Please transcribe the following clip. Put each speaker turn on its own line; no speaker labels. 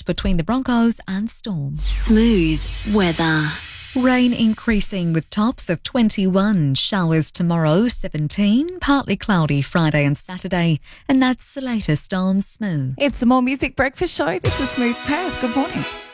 between the Broncos and Storm.
Smooth weather.
Rain increasing with tops of 21, showers tomorrow 17, partly cloudy Friday and Saturday, and that's the latest on Smooth.
It's the More Music Breakfast Show. This is Smooth Path. Good morning.